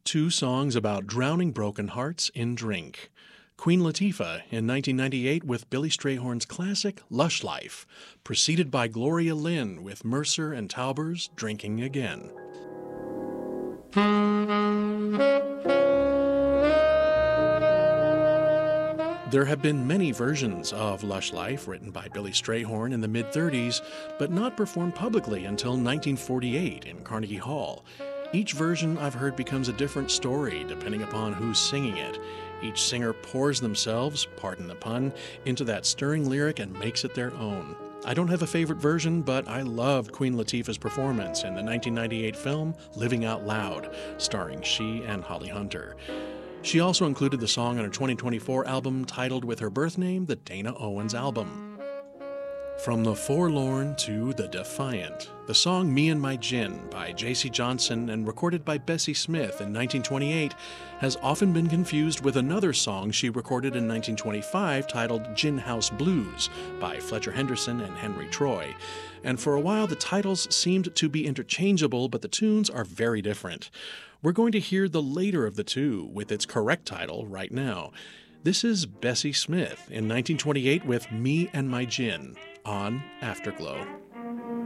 Two songs about drowning broken hearts in drink. Queen Latifah in 1998 with Billy Strayhorn's classic Lush Life, preceded by Gloria Lynn with Mercer and Tauber's Drinking Again. There have been many versions of Lush Life written by Billy Strayhorn in the mid-30s, but not performed publicly until 1948 in Carnegie Hall. Each version I've heard becomes a different story depending upon who's singing it. Each singer pours themselves, pardon the pun, into that stirring lyric and makes it their own. I don't have a favorite version, but I loved Queen Latifah's performance in the 1998 film Living Out Loud, starring she and Holly Hunter. She also included the song on her 2024 album titled with her birth name, the Dana Owens Album. From the Forlorn to the Defiant, the song Me and My Gin by J.C. Johnson and recorded by Bessie Smith in 1928 has often been confused with another song she recorded in 1925 titled Gin House Blues by Fletcher Henderson and Henry Troy. And for a while the titles seemed to be interchangeable, but the tunes are very different. We're going to hear the later of the two with its correct title right now. This is Bessie Smith in 1928 with Me and My Gin on Afterglow.